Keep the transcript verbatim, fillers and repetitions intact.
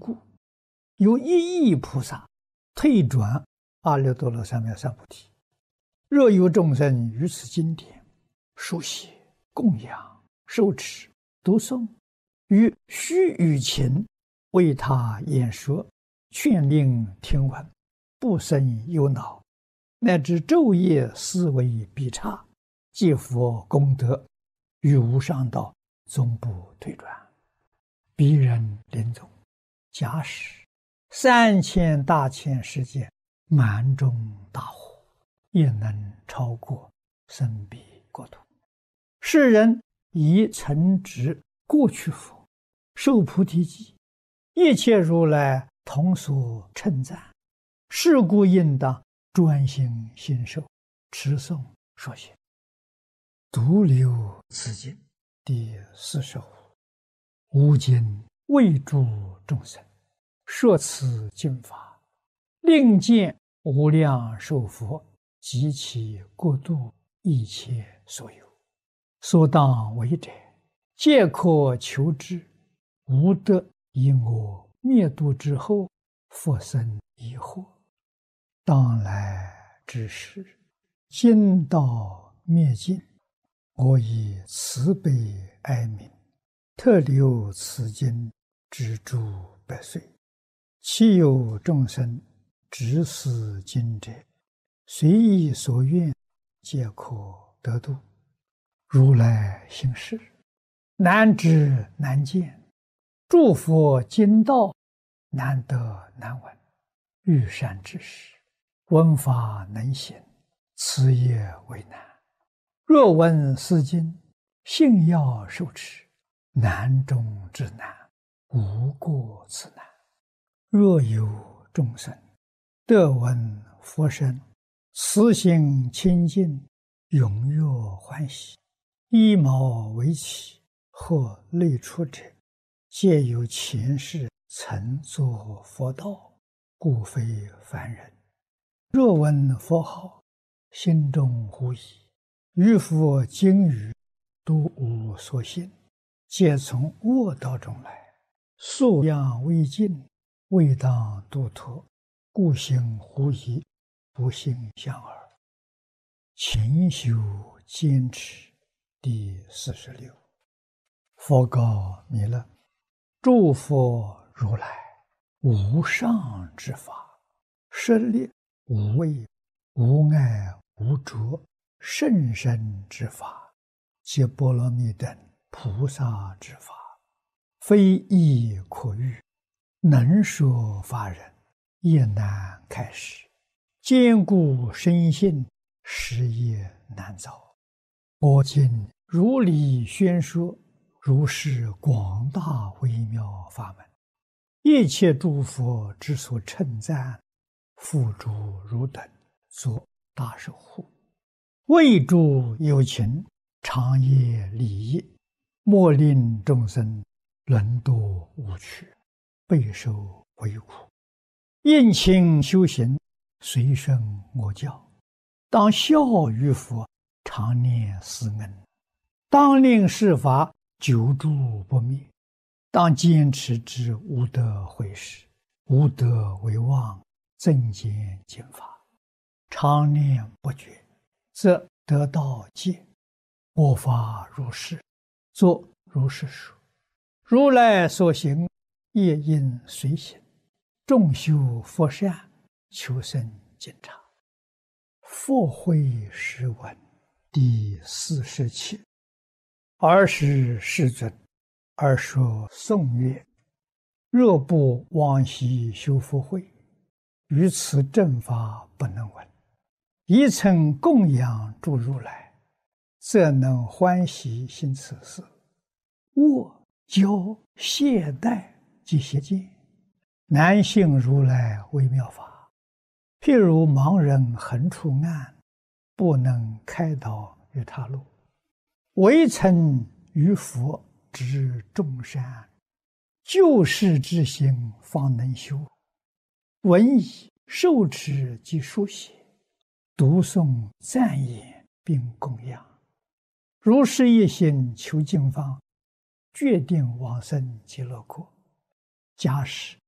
故，有一亿菩萨退转阿耨多罗三藐三菩提。若有众生于此经典书写、供养、受持、读诵，于须臾前为他演说，劝令听闻，不生忧恼，乃至昼夜思维必差，皆佛功德，于无上道终不退转。彼人临终，假使三千大千世界满中大火，也能超过生彼国土。世人以曾植过去佛，受菩提记，一切如来同所称赞。是故应当专心信受，持诵说学。独留此经第四十五。吾今为诸众生说此经法，令见无量寿佛及其国度一切所有，所当为者，皆可求之。吾得以我灭度之后，复生疑惑。当来之时，经道灭尽，我以慈悲哀悯，特留此经之诸百岁。其有众生执此经者，随意所愿，皆可得度。如来行事，难知难见，诸佛经道难得难闻。欲善知识，闻法能行，此也为难。若闻是经，信要受持，难中之难，无过此难。若有众生得闻佛声，慈心清净，踊跃欢喜，依毛为起，或类出者，皆有前世曾作佛道，故非凡人。若闻佛号，心中狐疑，于佛经语都无所信，皆从恶道中来，素养未尽，未当度脱，故行狐疑，不信相耳。勤修坚持第四十六。佛告弥勒：诸佛如来无上之法，舍利无畏、无碍、无着、甚深之法，皆波罗蜜等菩萨之法，非易可喻，能说法人也难开示。坚固深信，实也难造。我今如理宣说，如是广大微妙法门，一切诸佛之所称赞，付诸汝等作大守护。为诸有情，长夜利益，莫令众生沦堕无趣，备受为苦。应勤修行，随顺我教，当效于佛，常念思恩，当令世法久住不灭，当坚持之无得毁失，无得为妄，增减减法，常念不绝，则得道戒。我法如是，作如是说。如来所行，业应随行。众修佛善，求生净察。佛慧诗文第四十七。尔时世尊，尔说颂曰：若不往昔修福慧，于此正法不能闻。一曾供养诸如来，则能欢喜行此事。我教懈怠及邪见，难信如来微妙法。譬如盲人横出暗，不能开导于他路。唯曾于佛知众善，救世之心方能修。闻已受持及书写，读诵赞言并供养，如是一心求经方，决定往生极乐国。假使